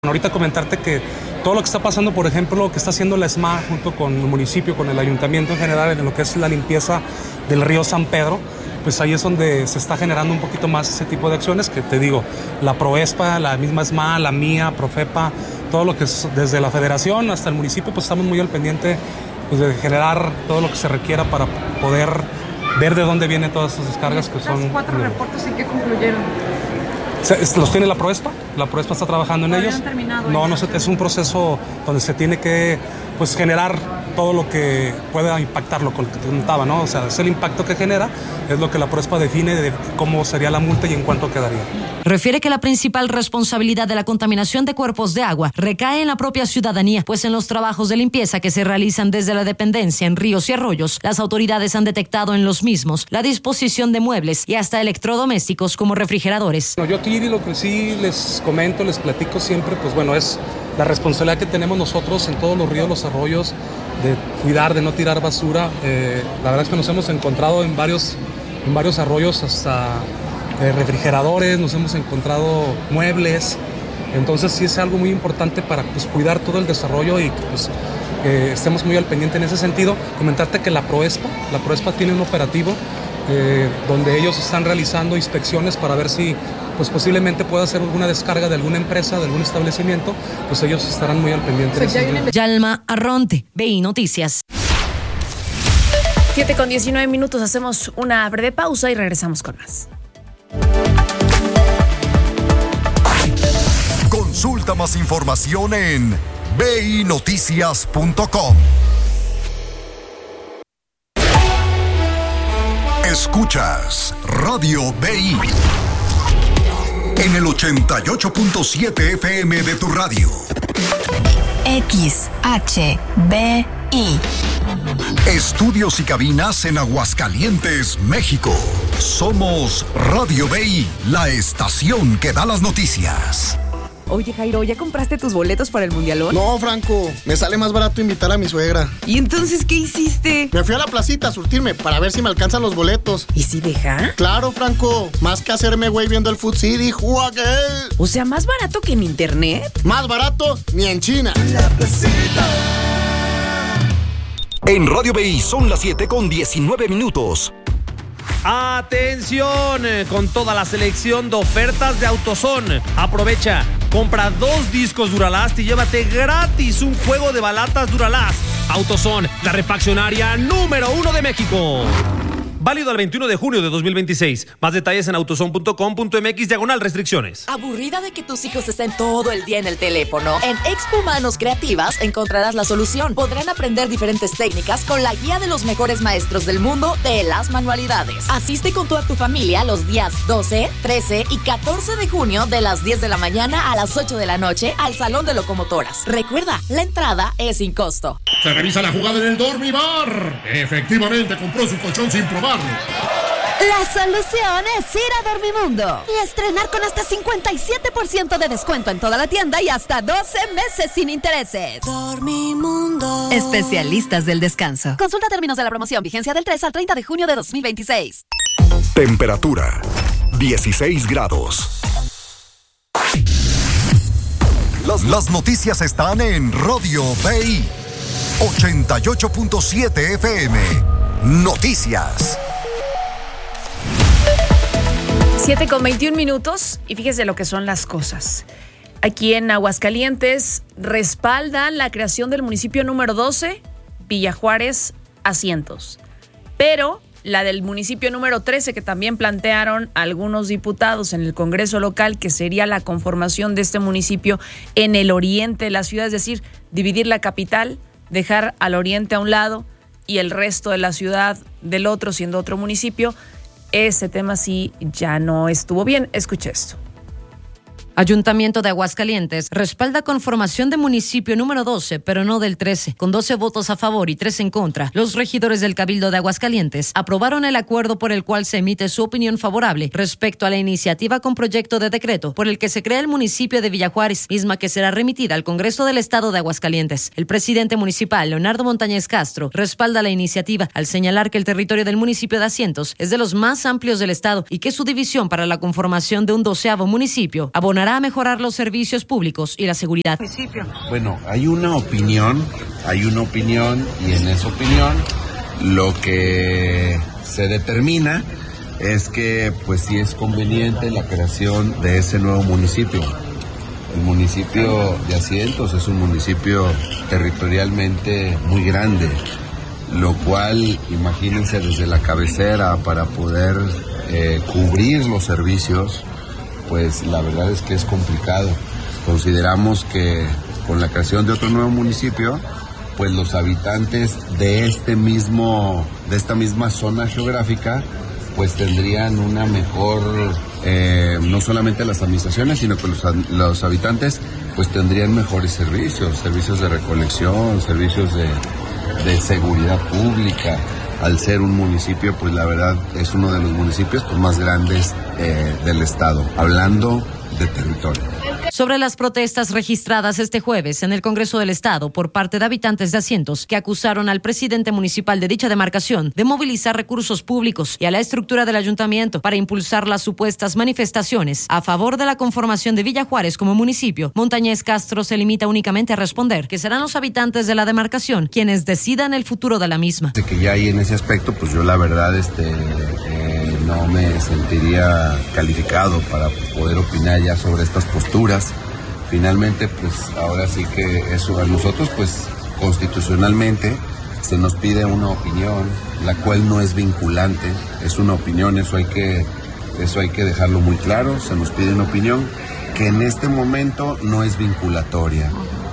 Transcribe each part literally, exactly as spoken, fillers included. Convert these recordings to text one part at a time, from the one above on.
Ahorita comentarte que todo lo que está pasando, por ejemplo, lo que está haciendo la E S M A junto con el municipio, con el ayuntamiento en general, en lo que es la limpieza del río San Pedro, pues ahí es donde se está generando un poquito más ese tipo de acciones que te digo, la Proespa, la misma E S M A, la mía, Profepa, todo lo que es desde la federación hasta el municipio, pues estamos muy al pendiente pues, de generar todo lo que se requiera para poder ver de dónde vienen todas esas descargas que son... ¿Los cuatro reportes en qué concluyeron? Los tiene la Proespa, la Proespa está trabajando en ellos. ¿No han terminado? No, no, es un proceso donde se tiene que pues, generar todo lo que pueda impactar, lo que te contaba, ¿no? O sea, es el impacto que genera, es lo que la Proespa define de cómo sería la multa y en cuánto quedaría. Refiere que la principal responsabilidad de la contaminación de cuerpos de agua recae en la propia ciudadanía, pues en los trabajos de limpieza que se realizan desde la dependencia en ríos y arroyos, las autoridades han detectado en los mismos la disposición de muebles y hasta electrodomésticos como refrigeradores. Yo aquí lo que sí les comento, les platico siempre, pues bueno, es la responsabilidad que tenemos nosotros en todos los ríos, los arroyos, de cuidar, de no tirar basura. Eh, la verdad es que nos hemos encontrado en varios, en varios arroyos hasta eh, refrigeradores, nos hemos encontrado muebles. Entonces sí es algo muy importante para pues, cuidar todo el desarrollo y que pues, eh, estemos muy al pendiente en ese sentido. Comentarte que la Proespa, la Proespa tiene un operativo eh, donde ellos están realizando inspecciones para ver si pues posiblemente pueda hacer alguna descarga de alguna empresa, de algún establecimiento, pues ellos estarán muy al pendiente. Yalma Arronte, B I Noticias. siete con diecinueve minutos, hacemos una breve pausa y regresamos con más. Consulta más información en b i noticias punto com. Escuchas Radio B I en el ochenta y ocho punto siete F M de tu radio. X H B I. Estudios y cabinas en Aguascalientes, México. Somos Radio B I, la estación que da las noticias. Oye, Jairo, ¿ya compraste tus boletos para el Mundialón? No, Franco, me sale más barato invitar a mi suegra. ¿Y entonces qué hiciste? Me fui a la placita a surtirme para ver si me alcanzan los boletos. ¿Y si deja? Claro, Franco, más que hacerme güey viendo el Food City, ¡juaguel! O sea, ¿más barato que en internet? Más barato ni en China. La placita. En Radio B I son las siete con diecinueve minutos. Atención, con toda la selección de ofertas de AutoZone. Aprovecha, compra dos discos Duralast y llévate gratis un juego de balatas Duralast. AutoZone, la refaccionaria número uno de México. Válido al veintiuno de junio de dos mil veintiséis. Más detalles en autozone punto com punto m x diagonal restricciones. ¿Aburrida de que tus hijos estén todo el día en el teléfono? En Expo Manos Creativas encontrarás la solución. Podrán aprender diferentes técnicas con la guía de los mejores maestros del mundo de las manualidades. Asiste con toda tu familia los días doce, trece y catorce de junio de las diez de la mañana a las ocho de la noche al Salón de Locomotoras. Recuerda, la entrada es sin costo. Se revisa la jugada en el Dormibar. Efectivamente compró su colchón sin probar. La solución es ir a Dormimundo y estrenar con hasta cincuenta y siete por ciento de descuento en toda la tienda y hasta doce meses sin intereses. Dormimundo. Especialistas del descanso. Consulta términos de la promoción. Vigencia del tres al treinta de junio de dos mil veintiséis. Temperatura dieciséis grados. Las, las noticias están en Radio B I ochenta y ocho punto siete F M. Noticias. siete con veintiún minutos y fíjese lo que son las cosas. Aquí en Aguascalientes respaldan la creación del municipio número doce, Villa Juárez, asientos. Pero la del municipio número trece, que también plantearon algunos diputados en el Congreso local, que sería la conformación de este municipio en el oriente de la ciudad, es decir, dividir la capital, dejar al oriente a un lado y el resto de la ciudad del otro, siendo otro municipio. Ese tema sí ya no estuvo bien. Escuche esto. Ayuntamiento de Aguascalientes respalda conformación de municipio número doce, pero no del trece. Con doce votos a favor y tres en contra, los regidores del Cabildo de Aguascalientes aprobaron el acuerdo por el cual se emite su opinión favorable respecto a la iniciativa con proyecto de decreto por el que se crea el municipio de Villa Juárez, misma que será remitida al Congreso del Estado de Aguascalientes. El presidente municipal, Leonardo Montañez Castro, respalda la iniciativa al señalar que el territorio del municipio de Asientos es de los más amplios del Estado y que su división para la conformación de un doceavo municipio abonará abonará a mejorar los servicios públicos y la seguridad. Bueno, hay una opinión, hay una opinión y en esa opinión lo que se determina es que pues sí es conveniente la creación de ese nuevo municipio. El municipio de Asientos es un municipio territorialmente muy grande, lo cual, imagínense, desde la cabecera para poder eh, cubrir los servicios, pues la verdad es que es complicado. Consideramos que con la creación de otro nuevo municipio, pues los habitantes de este mismo, de esta misma zona geográfica, pues tendrían una mejor, eh, no solamente las administraciones, sino que los, los habitantes pues tendrían mejores servicios, servicios de recolección, servicios de, de seguridad pública. Al ser un municipio, pues la verdad es uno de los municipios pues, más grandes eh, del estado, hablando de territorio. Sobre las protestas registradas este jueves en el Congreso del Estado por parte de habitantes de Asientos que acusaron al presidente municipal de dicha demarcación de movilizar recursos públicos y a la estructura del ayuntamiento para impulsar las supuestas manifestaciones a favor de la conformación de Villa Juárez como municipio, Montañez Castro se limita únicamente a responder que serán los habitantes de la demarcación quienes decidan el futuro de la misma. De que ya ahí en ese aspecto, pues yo la verdad este eh, no me sentiría calificado para poder opinar ya sobre estas posturas. Finalmente, pues ahora sí que eso a nosotros, pues constitucionalmente se nos pide una opinión, la cual no es vinculante, es una opinión, eso hay que, eso hay que dejarlo muy claro, se nos pide una opinión que en este momento no es vinculatoria,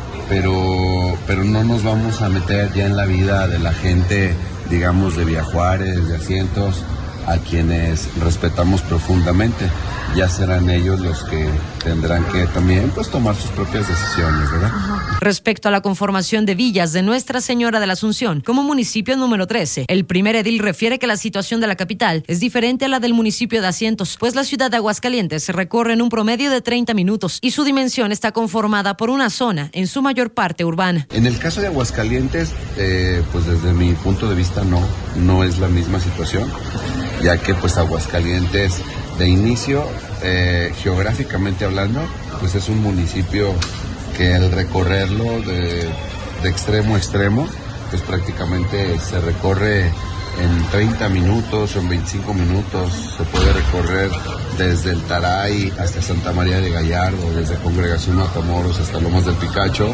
pero, pero no nos vamos a meter ya en la vida de la gente, digamos, de Villa Juárez, de Asientos, a quienes respetamos profundamente. Ya serán ellos los que tendrán que también pues tomar sus propias decisiones, ¿verdad? Respecto a la conformación de villas de Nuestra Señora de la Asunción como municipio número trece, el primer edil refiere que la situación de la capital es diferente a la del municipio de Asientos, pues la ciudad de Aguascalientes se recorre en un promedio de treinta minutos y su dimensión está conformada por una zona en su mayor parte urbana. En el caso de Aguascalientes, eh, pues desde mi punto de vista no, no es la misma situación, ya que pues Aguascalientes de inicio, eh, geográficamente hablando, pues es un municipio que al recorrerlo de, de extremo a extremo, pues prácticamente se recorre en treinta minutos o en veinticinco minutos, se puede recorrer desde el Taray hasta Santa María de Gallardo, desde Congregación Matamoros hasta Lomas del Picacho,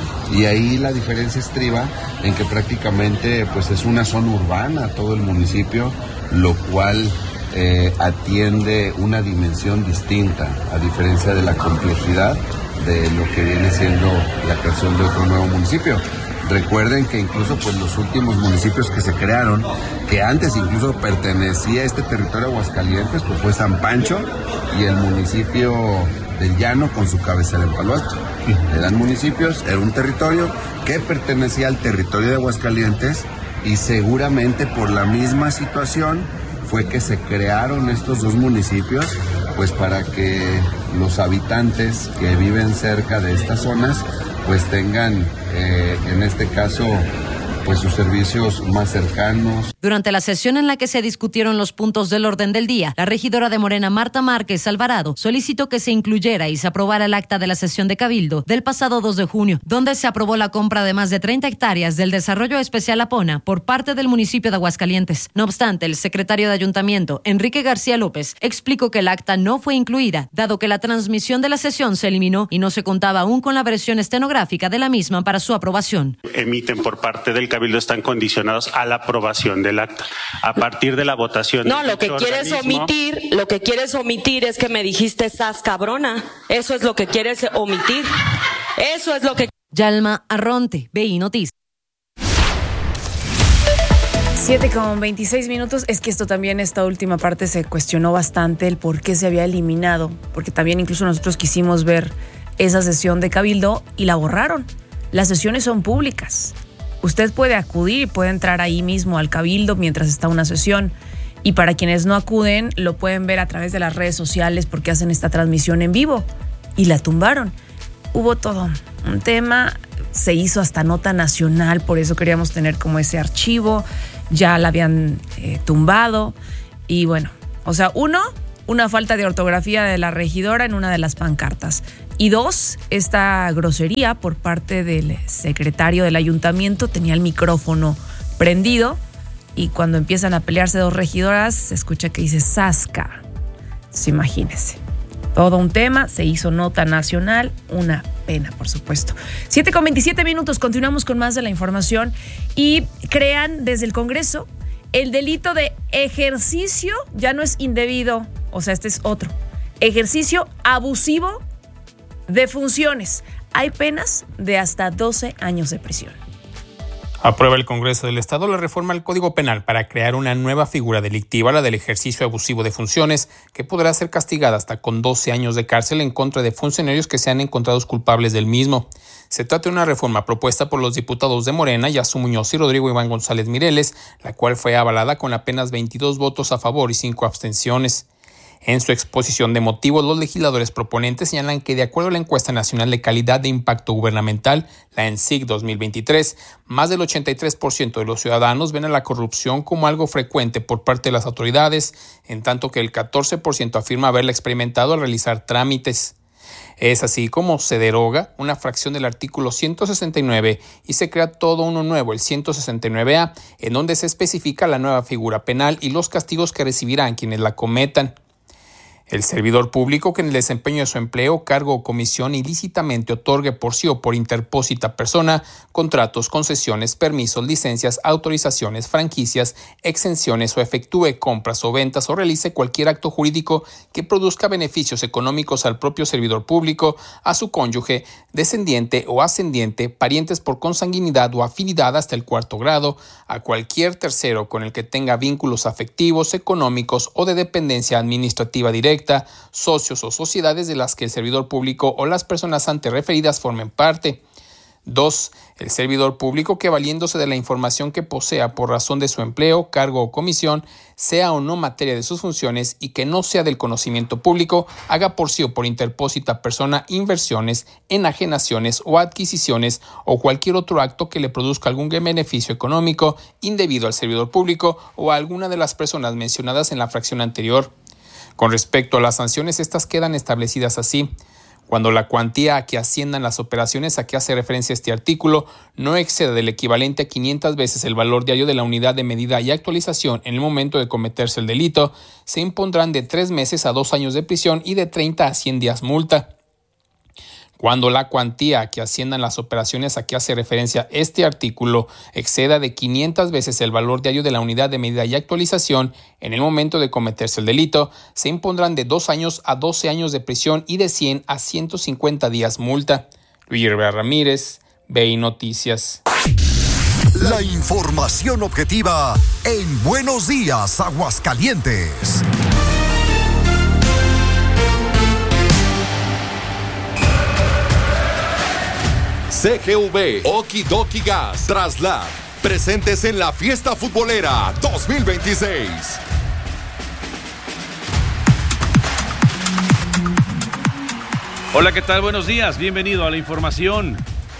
y ahí la diferencia estriba en que prácticamente pues es una zona urbana todo el municipio, lo cual Eh, atiende una dimensión distinta, a diferencia de la complejidad de lo que viene siendo la creación de otro nuevo municipio. Recuerden que incluso pues los últimos municipios que se crearon, que antes incluso pertenecía a este territorio Aguascalientes, pues fue San Pancho y el municipio del Llano con su cabecera en Palo Alto. Eran municipios, era un territorio que pertenecía al territorio de Aguascalientes y seguramente por la misma situación fue que se crearon estos dos municipios, pues para que los habitantes que viven cerca de estas zonas, pues tengan, eh, en este caso, pues sus servicios más cercanos. Durante la sesión en la que se discutieron los puntos del orden del día, la regidora de Morena, Marta Márquez Alvarado, solicitó que se incluyera y se aprobara el acta de la sesión de Cabildo del pasado dos de junio, donde se aprobó la compra de más de treinta hectáreas del desarrollo especial Apona por parte del municipio de Aguascalientes. No obstante, el secretario de Ayuntamiento, Enrique García López, explicó que el acta no fue incluida, dado que la transmisión de la sesión se eliminó y no se contaba aún con la versión estenográfica de la misma para su aprobación. Emiten por parte del Cabildo están condicionados a la aprobación del acta. A partir de la votación. No, lo que quieres organismo, omitir, lo que quieres omitir es que me dijiste estás cabrona. Eso es lo que quieres omitir. Eso es lo que. Yalma Arronte, B I Noticias. siete con veintiséis minutos. Es que esto también, esta última parte se cuestionó bastante el por qué se había eliminado, porque también incluso nosotros quisimos ver esa sesión de Cabildo y la borraron. Las sesiones son públicas. Usted puede acudir y puede entrar ahí mismo al Cabildo mientras está una sesión. Y para quienes no acuden, lo pueden ver a través de las redes sociales porque hacen esta transmisión en vivo. Y la tumbaron. Hubo todo un tema, se hizo hasta nota nacional, por eso queríamos tener como ese archivo. Ya la habían eh, tumbado. Y bueno, o sea, uno, una falta de ortografía de la regidora en una de las pancartas. Y dos, esta grosería por parte del secretario del ayuntamiento. Tenía el micrófono prendido y cuando empiezan a pelearse dos regidoras se escucha que dice Sasca. Entonces, imagínense. Todo un tema, se hizo nota nacional, una pena, por supuesto. siete con veintisiete minutos, continuamos con más de la información y crean desde el Congreso el delito de ejercicio, ya no es indebido, o sea, este es otro, ejercicio abusivo de funciones. Hay penas de hasta doce años de prisión. Aprueba el Congreso del Estado la reforma al Código Penal para crear una nueva figura delictiva, la del ejercicio abusivo de funciones, que podrá ser castigada hasta con doce años de cárcel en contra de funcionarios que sean encontrados culpables del mismo. Se trata de una reforma propuesta por los diputados de Morena, Yasu Muñoz y Rodrigo Iván González Mireles, la cual fue avalada con apenas veintidós votos a favor y cinco abstenciones. En su exposición de motivos, los legisladores proponentes señalan que, de acuerdo a la Encuesta Nacional de Calidad de Impacto Gubernamental, la ENSIG dos mil veintitrés, más del ochenta y tres por ciento de los ciudadanos ven a la corrupción como algo frecuente por parte de las autoridades, en tanto que el catorce por ciento afirma haberla experimentado al realizar trámites. Es así como se deroga una fracción del artículo ciento sesenta y nueve y se crea todo uno nuevo, el ciento sesenta y nueve A, en donde se especifica la nueva figura penal y los castigos que recibirán quienes la cometan. El servidor público que en el desempeño de su empleo, cargo o comisión ilícitamente otorgue por sí o por interpósita persona contratos, concesiones, permisos, licencias, autorizaciones, franquicias, exenciones o efectúe compras o ventas o realice cualquier acto jurídico que produzca beneficios económicos al propio servidor público, a su cónyuge, descendiente o ascendiente, parientes por consanguinidad o afinidad hasta el cuarto grado, a cualquier tercero con el que tenga vínculos afectivos, económicos o de dependencia administrativa directa, socios o sociedades de las que el servidor público o las personas antes referidas formen parte. dos. El servidor público que, valiéndose de la información que posea por razón de su empleo, cargo o comisión, sea o no materia de sus funciones y que no sea del conocimiento público, haga por sí o por interpósita persona inversiones, enajenaciones o adquisiciones o cualquier otro acto que le produzca algún beneficio económico indebido al servidor público o a alguna de las personas mencionadas en la fracción anterior. Con respecto a las sanciones, estas quedan establecidas así. Cuando la cuantía a que asciendan las operaciones a que hace referencia este artículo no exceda del equivalente a quinientas veces el valor diario de la unidad de medida y actualización en el momento de cometerse el delito, se impondrán de tres meses a dos años de prisión y de treinta a cien días multa. Cuando la cuantía a que asciendan las operaciones a que hace referencia este artículo exceda de quinientas veces el valor diario de la unidad de medida y actualización en el momento de cometerse el delito, se impondrán de dos años a doce años de prisión y de cien a ciento cincuenta días multa. Luis Rivera Ramírez, B I Noticias. La información objetiva en Buenos Días, Aguascalientes. C G V, Okidoki Gas, Traslad, presentes en la Fiesta Futbolera dos mil veintiséis. Hola, ¿qué tal? Buenos días, bienvenido a la información.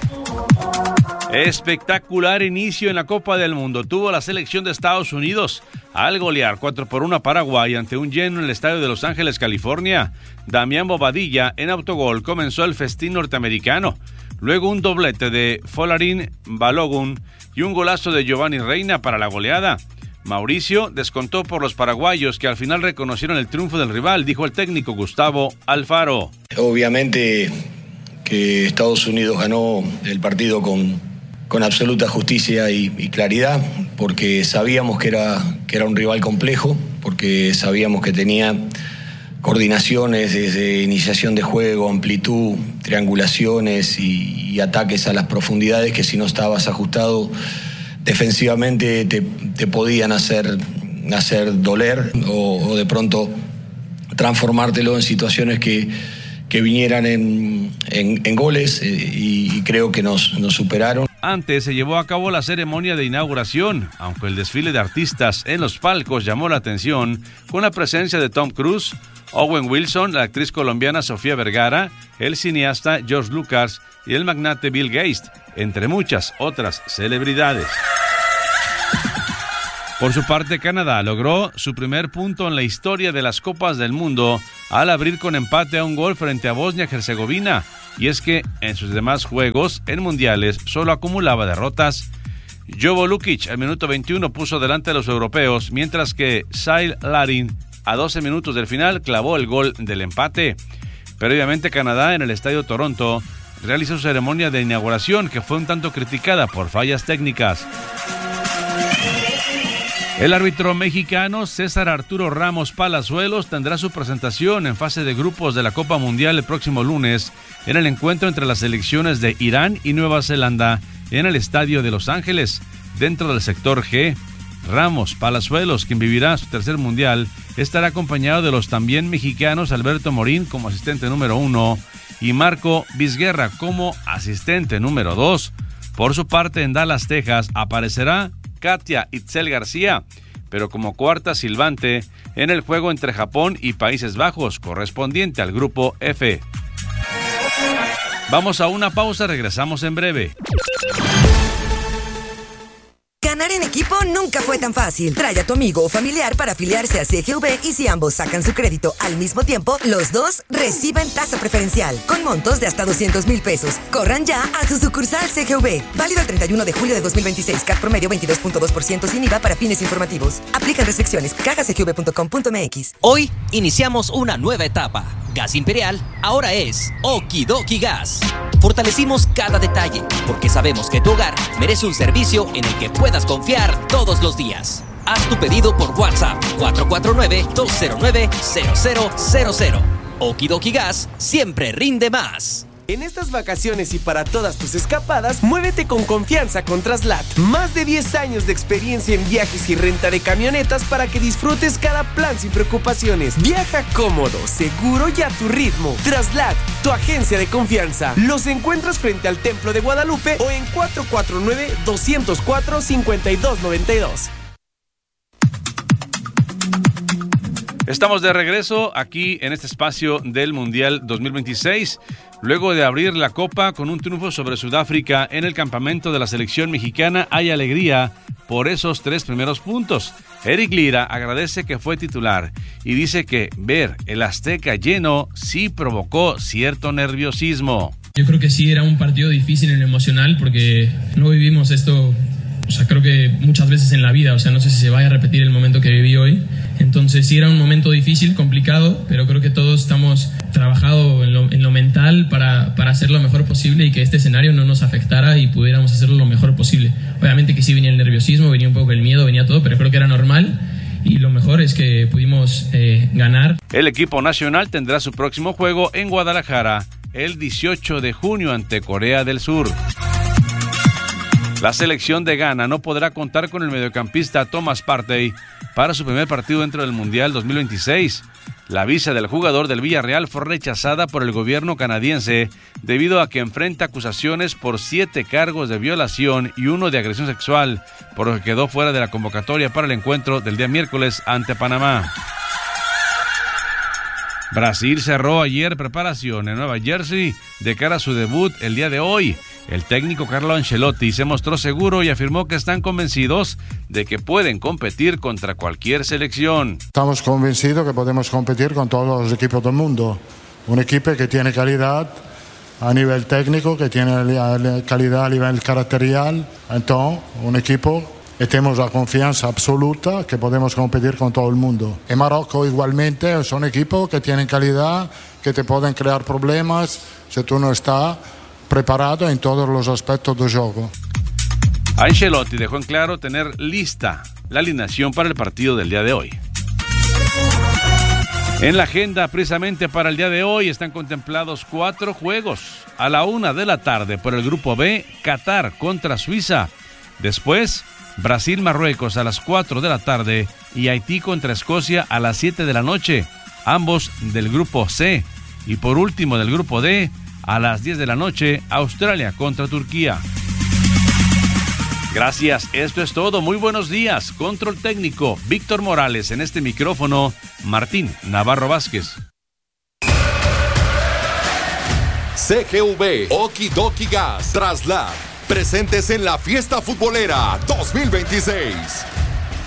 Espectacular inicio en la Copa del Mundo tuvo la selección de Estados Unidos al golear cuatro por uno a Paraguay ante un lleno en el estadio de Los Ángeles, California. Damián Bobadilla en autogol comenzó el festín norteamericano. Luego un doblete de Folarin Balogun y un golazo de Giovanni Reina para la goleada. Mauricio descontó por los paraguayos que al final reconocieron el triunfo del rival, dijo el técnico Gustavo Alfaro. Obviamente que Estados Unidos ganó el partido con, con absoluta justicia y, y claridad, porque sabíamos que era, que era un rival complejo, porque sabíamos que tenía coordinaciones desde iniciación de juego, amplitud, triangulaciones y, y ataques a las profundidades que si no estabas ajustado defensivamente te, te podían hacer, hacer doler o, o de pronto transformártelo en situaciones que, que vinieran en, en, en goles y, y creo que nos, nos superaron. Antes se llevó a cabo la ceremonia de inauguración, aunque el desfile de artistas en los palcos llamó la atención con la presencia de Tom Cruise, Owen Wilson, la actriz colombiana Sofía Vergara, el cineasta George Lucas y el magnate Bill Gates, entre muchas otras celebridades. Por su parte, Canadá logró su primer punto en la historia de las Copas del Mundo al abrir con empate a un gol frente a Bosnia-Herzegovina. Y es que en sus demás juegos en mundiales solo acumulaba derrotas. Jovo Lukic al minuto veintiuno puso delante a los europeos, mientras que Sail Larin a doce minutos del final clavó el gol del empate. Previamente, Canadá en el Estadio Toronto realizó su ceremonia de inauguración, que fue un tanto criticada por fallas técnicas. El árbitro mexicano César Arturo Ramos Palazuelos tendrá su presentación en fase de grupos de la Copa Mundial el próximo lunes en el encuentro entre las selecciones de Irán y Nueva Zelanda en el Estadio de Los Ángeles, dentro del sector G. Ramos Palazuelos, quien vivirá su tercer mundial, estará acompañado de los también mexicanos Alberto Morín como asistente número uno y Marco Vizguerra como asistente número dos. Por su parte, en Dallas, Texas, aparecerá Katia Itzel García, pero como cuarta silbante en el juego entre Japón y Países Bajos, correspondiente al grupo F. Vamos a una pausa, regresamos en breve. Ganar en equipo nunca fue tan fácil. Trae a tu amigo o familiar para afiliarse a C G V y si ambos sacan su crédito al mismo tiempo, los dos reciben tasa preferencial con montos de hasta doscientos mil pesos. Corran ya a su sucursal C G V. Válido el treinta y uno de julio de dos mil veintiséis. C A T promedio veintidós punto dos por ciento sin I V A para fines informativos. Aplican restricciones. caja c g v punto com punto m x. Hoy iniciamos una nueva etapa. Gas Imperial ahora es Okidoki Gas. Fortalecimos cada detalle porque sabemos que tu hogar merece un servicio en el que puedas confiar todos los días. Haz tu pedido por WhatsApp cuatro cuatro nueve, dos cero nueve, cero cero cero cero. Okidoki Gas siempre rinde más. En estas vacaciones y para todas tus escapadas, muévete con confianza con Traslat. Más de diez años de experiencia en viajes y renta de camionetas para que disfrutes cada plan sin preocupaciones. Viaja cómodo, seguro y a tu ritmo. Traslat, tu agencia de confianza. Los encuentras frente al Templo de Guadalupe o en cuatro cuatro nueve, dos cero cuatro, cinco dos nueve dos. Estamos de regreso aquí en este espacio del Mundial dos mil veintiséis, luego de abrir la Copa con un triunfo sobre Sudáfrica en el campamento de la selección mexicana. Hay alegría por esos tres primeros puntos. Eric Lira agradece que fue titular y dice que ver el Azteca lleno sí provocó cierto nerviosismo. Yo creo que sí era un partido difícil en lo emocional porque no vivimos esto, o sea, creo que muchas veces en la vida, o sea, no sé si se vaya a repetir el momento que viví hoy. Entonces sí era un momento difícil, complicado, pero creo que todos estamos trabajando en lo, en lo mental para, para hacer lo mejor posible y que este escenario no nos afectara y pudiéramos hacerlo lo mejor posible. Obviamente que sí venía el nerviosismo, venía un poco el miedo, venía todo, pero creo que era normal y lo mejor es que pudimos eh, ganar. El equipo nacional tendrá su próximo juego en Guadalajara el dieciocho de junio ante Corea del Sur. La selección de Ghana no podrá contar con el mediocampista Thomas Partey para su primer partido dentro del Mundial dos mil veintiséis. La visa del jugador del Villarreal fue rechazada por el gobierno canadiense debido a que enfrenta acusaciones por siete cargos de violación y uno de agresión sexual, por lo que quedó fuera de la convocatoria para el encuentro del día miércoles ante Panamá. Brasil cerró ayer preparación en Nueva Jersey de cara a su debut el día de hoy. El técnico Carlo Ancelotti se mostró seguro y afirmó que están convencidos de que pueden competir contra cualquier selección. Estamos convencidos que podemos competir con todos los equipos del mundo. Un equipo que tiene calidad a nivel técnico, que tiene calidad a nivel caracterial. Entonces, un equipo que tenemos la confianza absoluta que podemos competir con todo el mundo. En Marruecos igualmente son equipos que tienen calidad, que te pueden crear problemas si tú no estás preparado en todos los aspectos del juego. Ancelotti dejó en claro tener lista la alineación para el partido del día de hoy. En la agenda precisamente para el día de hoy están contemplados cuatro juegos. A la una de la tarde por el grupo B, Qatar contra Suiza. Después, Brasil-Marruecos a las cuatro de la tarde y Haití contra Escocia a las siete de la noche, ambos del grupo C. Y por último del grupo D, a las diez de la noche, Australia contra Turquía. Gracias, esto es todo. Muy buenos días. Control técnico, Víctor Morales. En este micrófono, Martín Navarro Vázquez. C G V, Okidoki Gas, Traslat, presentes en la Fiesta Futbolera dos mil veintiséis.